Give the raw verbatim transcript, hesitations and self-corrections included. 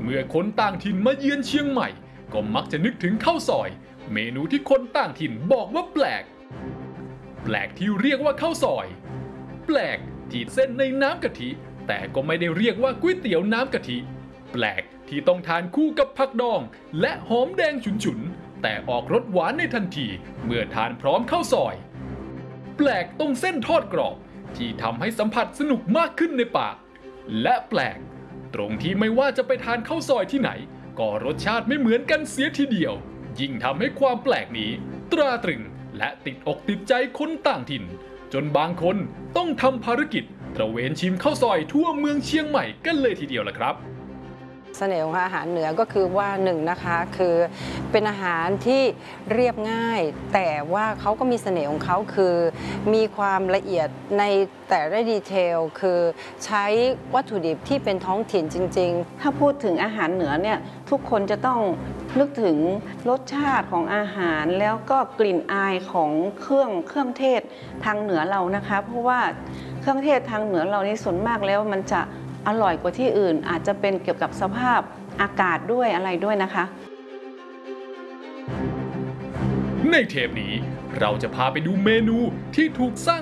เมื่อคนต่างถิ่นมาเยือนเชียงใหม่ก็มักจะนึกถึงข้าวซอยเมนูที่คนต่างถิ่นบอกว่าแปลกแปลกที่เรียกว่าข้าวซอยแปลกที่เส้นในน้ำกะทิแต่ก็ไม่ได้เรียกว่าก๋วยเตี๋ยวน้ำกะทิแปลกที่ต้องทานคู่กับผักดองและหอมแดงฉุนๆแต่ออกรสหวานในทันทีเมื่อทานพร้อมข้าวซอยแปลกตรงเส้นทอดกรอบที่ทำให้สัมผัสสนุกมากขึ้นในปากและแปลกตรงที่ไม่ว่าจะไปทานข้าวซอยที่ไหนก็รสชาติไม่เหมือนกันเสียทีเดียวยิ่งทำให้ความแปลกนี้ตราตรึงและติดอกติดใจคนต่างถิ่นจนบางคนต้องทำภารกิจตระเวนชิมข้าวซอยทั่วเมืองเชียงใหม่กันเลยทีเดียวล่ะครับเสน่ห์ของอาหารเหนือก็คือว่าหนึ่งนะคะคือเป็นอาหารที่เรียบง่ายแต่ว่าเขาก็มีเสน่ห์ของเขาคือมีความละเอียดในแต่ละดีเทลคือใช้วัตถุดิบที่เป็นท้องถิ่นจริงๆถ้าพูดถึงอาหารเหนือเนี่ยทุกคนจะต้องนึกถึงรสชาติของอาหารแล้วก็กลิ่นอายของเครื่องเครื่องเทศทางเหนือเรานะคะเพราะว่าเครื่องเทศทางเหนือเรานี่ส่วนมากแล้วมันจะอร่อยกว่าที่อื่นอาจจะเป็นเกี่ยวกับสภาพอากาศด้วยอะไรด้วยนะคะในเทปนี้เราจะพาไปดูเมนูที่ถูกสร้าง